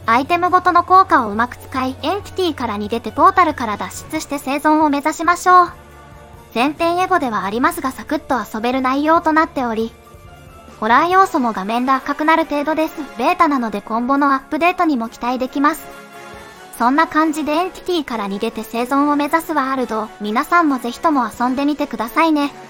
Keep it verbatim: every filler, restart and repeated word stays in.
アイテムごとの効果をうまく使い、エンティティから逃げてポータルから脱出して生存を目指しましょう。前編エゴではありますがサクッと遊べる内容となっており、ホラー要素も画面で赤くなる程度です。ベータなので今後のアップデートにも期待できます。そんな感じでエンティティから逃げて生存を目指すワールド、皆さんもぜひとも遊んでみてくださいね。